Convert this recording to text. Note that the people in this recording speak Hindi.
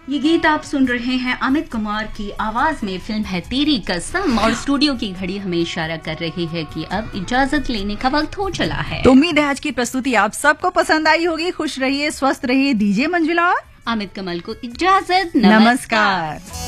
ये गीत आप सुन रहे हैं अमित कुमार की आवाज में। फिल्म है तेरी कसम और स्टूडियो की घड़ी हमें इशारा कर रही है कि अब इजाजत लेने का वक्त हो चला है। तो उम्मीद है आज की प्रस्तुति आप सबको पसंद आई होगी। खुश रहिए, स्वस्थ रहिए। दीजिए मंजुला अमित कमल को इजाजत। नमस्कार।